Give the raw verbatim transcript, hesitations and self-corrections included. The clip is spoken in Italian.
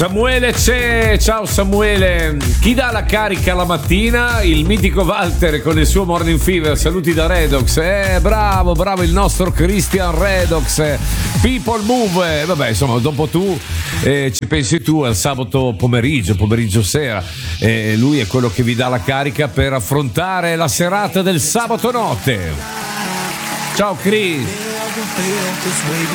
Samuele c'è, ciao Samuele. Chi dà la carica la mattina? Il mitico Walter con il suo Morning Fever. Saluti da Redox. Eh, bravo, bravo il nostro Christian Redox. People Move. Vabbè, insomma, dopo tu eh, ci pensi tu al sabato pomeriggio, pomeriggio sera. Eh, lui è quello che vi dà la carica per affrontare la serata del sabato notte. Ciao Chris.